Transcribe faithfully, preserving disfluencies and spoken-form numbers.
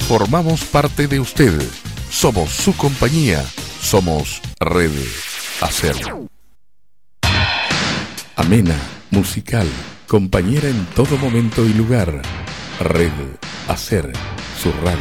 Formamos parte de usted. Somos su compañía. Somos Red Hacer. Amena, musical, compañera en todo momento y lugar. Red Hacer, su radio.